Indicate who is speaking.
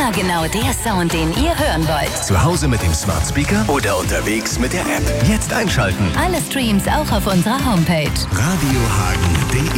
Speaker 1: Immer genau der Sound, den ihr hören wollt.
Speaker 2: Zu Hause mit dem Smart Speaker oder unterwegs mit der App. Jetzt einschalten.
Speaker 1: Alle Streams auch auf unserer Homepage.
Speaker 2: radiohagen.de